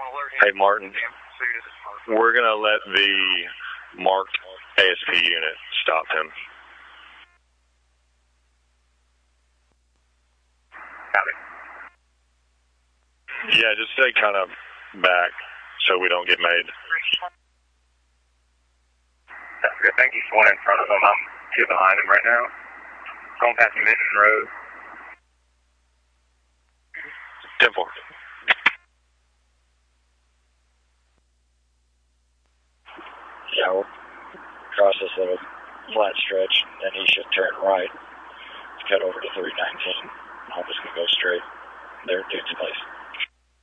Hey, Martin, we're going to let the marked ASP unit stop him. Copy. Yeah, just stay kind of back so we don't get made. That's good. Thank you. One in front of him. I'm two behind him right now. Going past Mission Road. 10-4. Yeah, we'll cross this little flat stretch, and he should turn right. Cut over to 319. I'm just going to go straight. There, dude's place.